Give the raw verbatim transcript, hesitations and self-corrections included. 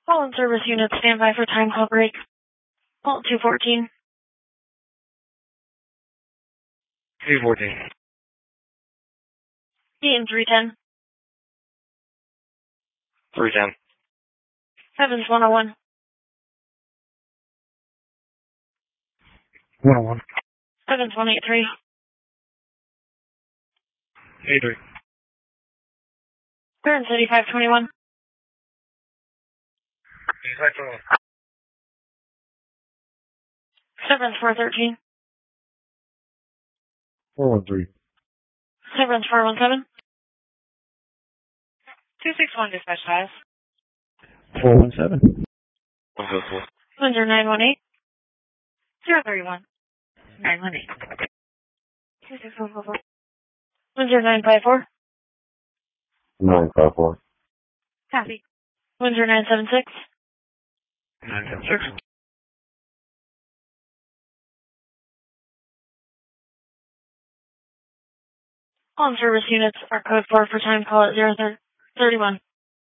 Call and service units stand by for time call break. Call two fourteen. two fourteen. Eaton three ten. three ten. Evans one oh one. one oh one. Evans one eight three. eighty-three. Burns eighty-five twenty-one. eighty-five twenty-one. Severance four thirteen. four one three. Severance four one seven. two six one dispatch five. four one seven. one oh four. Windsor nine one eight. zero three one. nine one eight. two six one four four. Windsor nine five four. nine five four. Copy. Windsor nine seven six. nine seven six. Call and service units are code four for time call at zero thirty one.